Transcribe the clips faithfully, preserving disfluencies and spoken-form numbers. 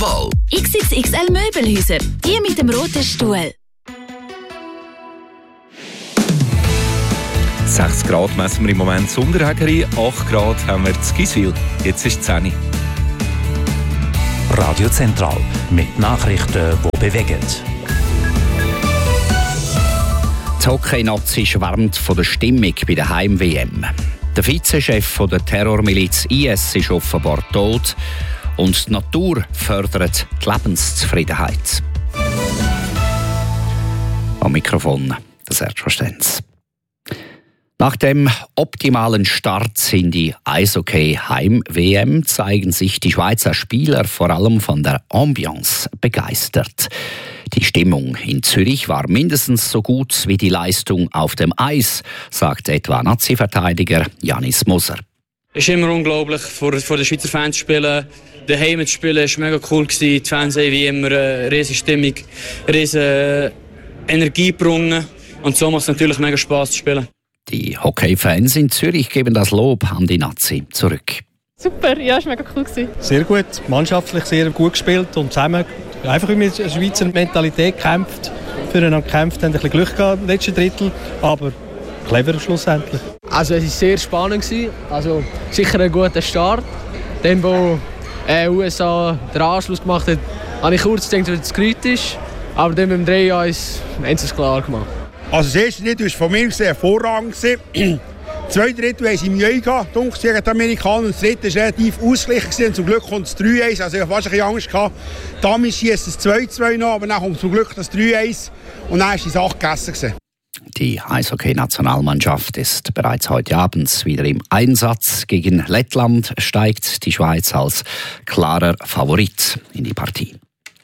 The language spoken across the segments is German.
Wahl. X X X L Möbelhäuser, die mit dem roten Stuhl. sechs Grad messen wir im Moment Sonderhägeri, acht Grad haben wir in Giswil. Jetzt ist es zehn. Radio Zentral mit Nachrichten, die bewegen. Die Hockey-Nazi schwärmt von der Stimmung bei der Heim-W M. Der Vizechef der Terrormiliz I S ist offenbar tot und die Natur fördert die Lebenszufriedenheit. Am Mikrofon der Sergio Stenz. Nach dem optimalen Start in die Eishockey-Heim-W M zeigen sich die Schweizer Spieler vor allem von der Ambiance begeistert. Die Stimmung in Zürich war mindestens so gut wie die Leistung auf dem Eis, sagt etwa Nazi-Verteidiger Janis Moser. Es ist immer unglaublich, vor, vor den Schweizer Fans zu spielen. Daheim zu spielen war mega cool. Die Fans haben wie immer eine riesige Stimmung, eine riesige Energie gebrungen. Und so macht es natürlich mega Spass zu spielen. Die Hockey-Fans in Zürich geben das Lob an die Nazi zurück. Super, ja, es war mega cool. Sehr gut, mannschaftlich sehr gut gespielt und zusammen einfach mit der Schweizer Mentalität gekämpft, füreinander gekämpft, haben ein bisschen Glück gehabt im letzten Drittel, aber clever schlussendlich. Also es war sehr spannend, also sicher ein guter Start. Dann, wo die U S A den Anschluss gemacht hat, habe ich kurz gedacht, dass es kritisch, aber dann beim drei Eins haben sie es klar gemacht. Also das erste Drittel war von mir sehr hervorragend. Das zweite Drittel haben sie Mühe gehabt, gegen die Amerikaner. Das dritte war relativ ausgeglichen und zum Glück kommt das drei eins. Also ich hatte fast ein bisschen Angst gehabt. Damit schießt es zwei zwei noch, aber dann kommt zum Glück das drei eins und dann war die Sache gegessen. Die Eishockey-Nationalmannschaft ist bereits heute Abend wieder im Einsatz. Gegen Lettland steigt die Schweiz als klarer Favorit in die Partie.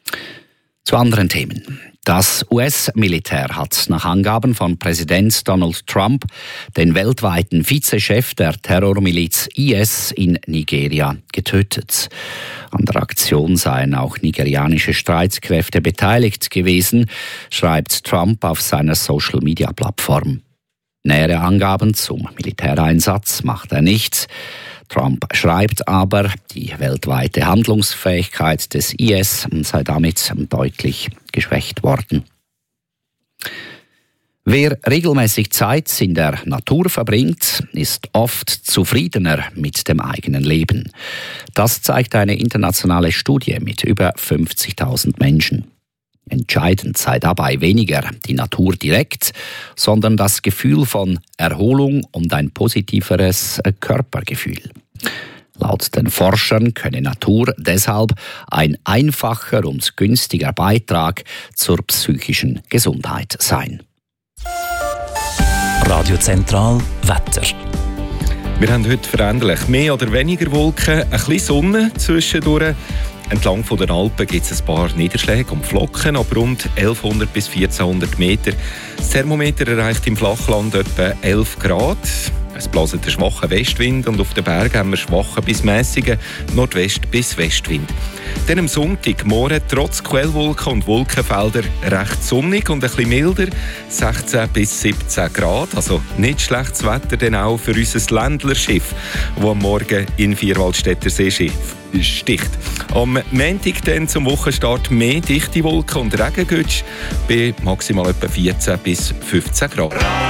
Zu anderen Themen. Das U S-Militär hat nach Angaben von Präsident Donald Trump den weltweiten Vizechef der Terrormiliz I S in Nigeria getötet. An der Aktion seien auch nigerianische Streitkräfte beteiligt gewesen, schreibt Trump auf seiner Social-Media-Plattform. Nähere Angaben zum Militäreinsatz macht er nicht. Trump schreibt aber, die weltweite Handlungsfähigkeit des I S sei damit deutlich geschwächt worden. Wer regelmäßig Zeit in der Natur verbringt, ist oft zufriedener mit dem eigenen Leben. Das zeigt eine internationale Studie mit über fünfzigtausend Menschen. Entscheidend sei dabei weniger die Natur direkt, sondern das Gefühl von Erholung und ein positiveres Körpergefühl. Laut den Forschern könne Natur deshalb ein einfacher und günstiger Beitrag zur psychischen Gesundheit sein. Radio Zentral Wetter. Wir haben heute veränderlich mehr oder weniger Wolken, ein bisschen Sonne zwischendurch. Entlang von den Alpen gibt es ein paar Niederschläge und Flocken, ab rund elfhundert bis vierzehnhundert Meter. Das Thermometer erreicht im Flachland etwa elf Grad. Es bläst ein schwacher Westwind und auf den Bergen haben wir schwachen bis mäßigen Nordwest- bis Westwind. Dann am Sonntag morgen trotz Quellwolken und Wolkenfelder recht sonnig und ein bisschen milder, sechzehn bis siebzehn Grad. Also nicht schlechtes Wetter denn auch für unser Ländlerschiff, das am Morgen in Vierwaldstätter See sticht. Am Montag dann zum Wochenstart mehr dichte Wolken und Regengütsch bei maximal etwa vierzehn bis fünfzehn Grad.